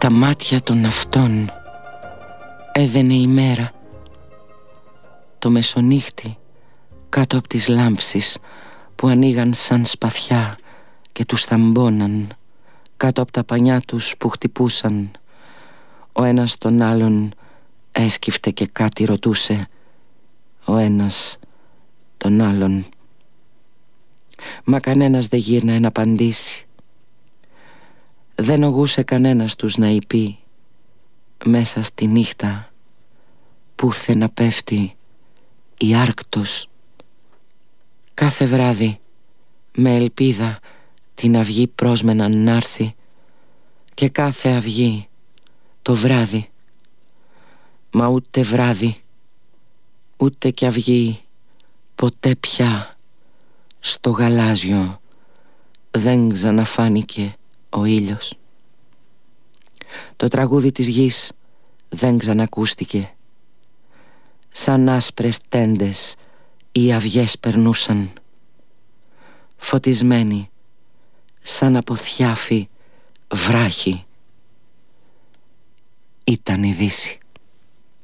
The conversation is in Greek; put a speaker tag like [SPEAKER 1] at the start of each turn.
[SPEAKER 1] Τα μάτια των αυτών έδαινε η μέρα. Το μεσονύχτη κάτω από τις λάμψεις που ανοίγαν σαν σπαθιά και τους θαμπώναν, κάτω από τα πανιά τους που χτυπούσαν. Ο ένας τον άλλον έσκυφτε και κάτι ρωτούσε, ο ένας τον άλλον. Μα κανένας δεν γύρναε να απαντήσει. Δεν ογούσε κανένας τους να είπε μέσα στη νύχτα πούθενα πέφτει η Άρκτος. Κάθε βράδυ με ελπίδα την αυγή πρόσμεναν να'ρθει και κάθε αυγή το βράδυ. Μα ούτε βράδυ ούτε κι αυγή ποτέ πια στο γαλάζιο δεν ξαναφάνηκε ο ήλιος. Το τραγούδι της γης δεν ξανακούστηκε. Σαν άσπρες τέντες οι αυγές περνούσαν, φωτισμένοι σαν από θιάφη βράχη. Ήταν η Δύση.